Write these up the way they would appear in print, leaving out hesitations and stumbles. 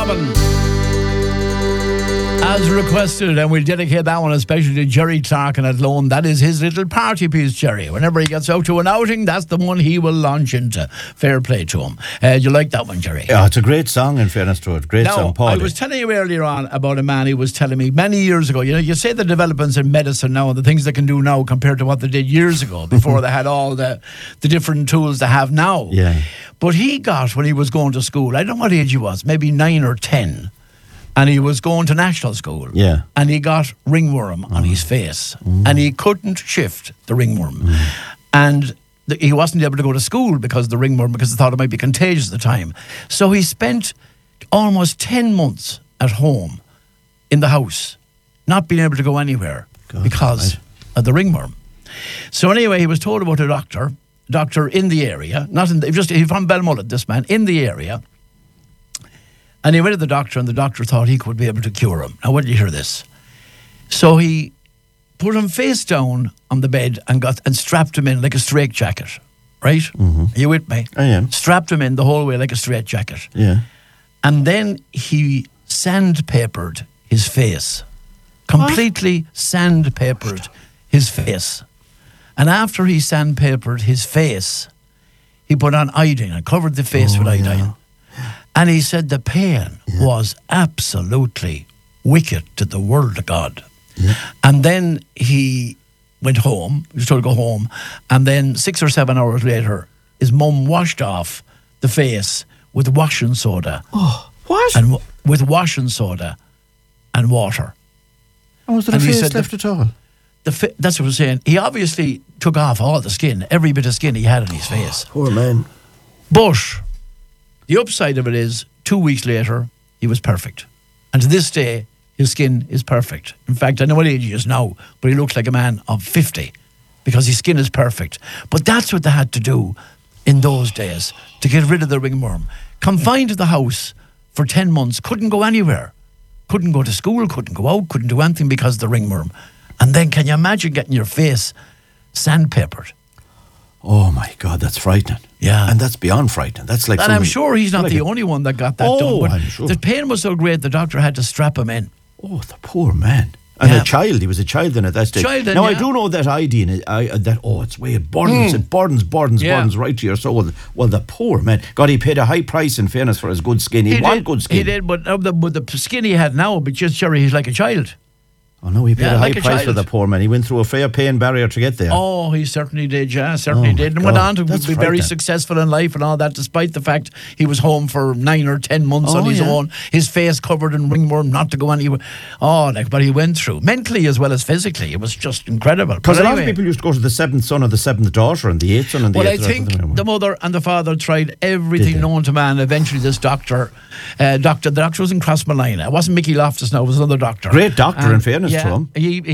Robin. As requested, and we'll dedicate that one especially to Jerry Clark and Athlone. That is his little party piece, Jerry. Whenever he gets out to an outing, that's the one he will launch into. Fair play to him. You like that one, Jerry? Yeah, it's a great song, in fairness to it. Great song, Paul. I was telling you earlier on about a man who was telling me many years ago, you say the developments in medicine now and the things they can do now compared to what they did years ago before they had all the different tools they have now. Yeah. But he got, when he was going to school, I don't know what age he was, maybe 9 or 10, and he was going to national school. Yeah. And he got ringworm on his face. And he couldn't shift the ringworm. And he wasn't able to go to school because of the ringworm, because they thought it might be contagious at the time. So he spent almost 10 months at home in the house, not being able to go anywhere because of the ringworm. So anyway, he was told about a doctor in the area, he's from Belmullet, this man, in the area. And he went to the doctor, and the doctor thought he could be able to cure him. Now, when did you hear this? So he put him face down on the bed and strapped him in like a straitjacket, right? Mm-hmm. Are you with me? I am. Strapped him in the whole way like a straitjacket. Yeah. And then he sandpapered his face. Completely sandpapered his face. And after he sandpapered his face, he put on iodine and covered the face with iodine. Yeah. And he said the pain was absolutely wicked to the word of God. Yeah. And then he went home. He was told to go home. And then 6 or 7 hours later, his mum washed off the face with washing soda. Oh, what? And with washing soda and water. And was there a face left at all? That's what I was saying. He obviously took off all the skin, every bit of skin he had on his face. Poor man. But the upside of it is, 2 weeks later, he was perfect. And to this day, his skin is perfect. In fact, I know what age he is now, but he looks like a man of 50 because his skin is perfect. But that's what they had to do in those days to get rid of the ringworm. Confined to the house for 10 months, couldn't go anywhere. Couldn't go to school, couldn't go out, couldn't do anything because of the ringworm. And then can you imagine getting your face sandpapered? Oh my God, that's frightening. Yeah. And that's beyond frightening. That's like. And I'm sure he's not the only one that got that done. But I'm sure. The pain was so great the doctor had to strap him in. Oh, the poor man. And a child. He was a child then at that stage. Now, I do know that iodine, it's way it burdens. It burdens right to your soul. Well, the poor man. God, he paid a high price, in fairness, for his good skin. He wanted good skin. He did, but the skin he had now, but just, Jerry, he's like a child. Oh no, he paid a high price for the poor man. He went through a fair pain barrier to get there. Oh, he certainly did, certainly did. And went on to be very successful in life and all that, despite the fact he was home for 9 or 10 months on his own, his face covered in ringworm, not to go anywhere. But he went through, mentally as well as physically. It was just incredible. Because a lot of people used to go to the 7th son or the 7th daughter and the 8th son and the 8th daughter. Well, I think the mother and the father tried everything known to man. Eventually this the doctor was in Crossmolina. It wasn't Mickey Loftus now, it was another doctor. Great doctor, in fairness to him.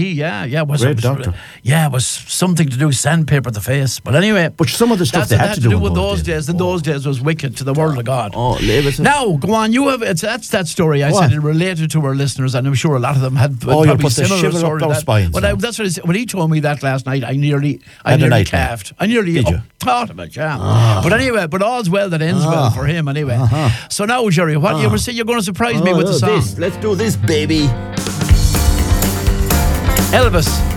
Great doctor. Yeah, it was something to do, sandpaper the face. But anyway, but some of the stuff they had to do with those days. In those days was wicked to the word of God. Oh, now go on. You have that's that story. I said it related to our listeners, and I'm sure a lot of them had probably put the shiver up their spines. That's what when he told me that last night. I nearly calved. I nearly thought of it. Yeah. But anyway, all's well that ends well for him. Anyway. So now, Jerry, what you were saying? You're going to surprise me with the song. Let's do this, baby. Elvis.